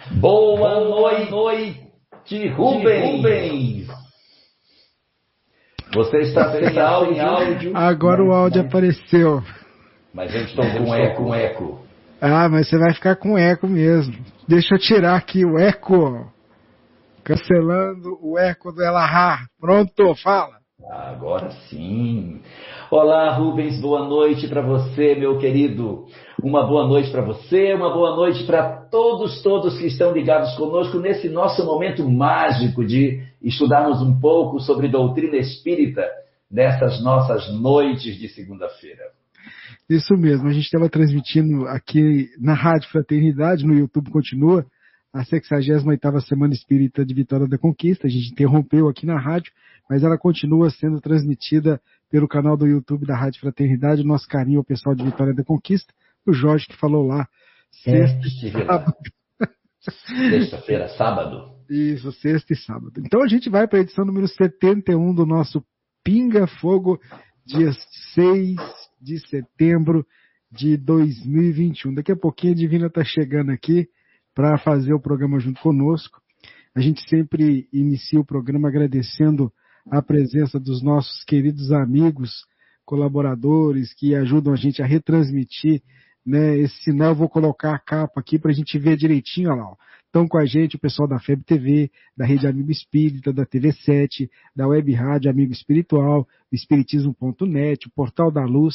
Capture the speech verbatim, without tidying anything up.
Boa noite, Rubens. Você está sem áudio. Agora mas, o áudio mas, apareceu. Mas eu estou com eco, com eco. Ah, mas você vai ficar com eco mesmo. Deixa eu tirar aqui o eco. Cancelando o eco do Elahá. Pronto, fala. Agora sim. Olá, Rubens, boa noite para você, meu querido. Uma boa noite para você, uma boa noite para todos, todos que estão ligados conosco nesse nosso momento mágico de estudarmos um pouco sobre doutrina espírita nessas nossas noites de segunda-feira. Isso mesmo, a gente estava transmitindo aqui na Rádio Fraternidade, no YouTube continua, a sexagésima oitava Semana Espírita de Vitória da Conquista. A gente interrompeu aqui na rádio, mas ela continua sendo transmitida pelo canal do YouTube da Rádio Fraternidade. Nosso carinho ao pessoal de Vitória da Conquista, o Jorge que falou lá, sexta e sábado. Sexta-feira, sábado. Isso, sexta e sábado. Então a gente vai para a edição número setenta e um do nosso Pinga Fogo, dia seis de setembro de dois mil e vinte e um. Daqui a pouquinho a Divina está chegando aqui para fazer o programa junto conosco. A gente sempre inicia o programa agradecendo a presença dos nossos queridos amigos, colaboradores, que ajudam a gente a retransmitir, né, esse sinal. Eu vou colocar a capa aqui para a gente ver direitinho, olha lá, ó. Estão com a gente o pessoal da F E B T V, da Rede Amigo Espírita, da T V sete, da Web Rádio Amigo Espiritual, Espiritismo ponto net, o Portal da Luz,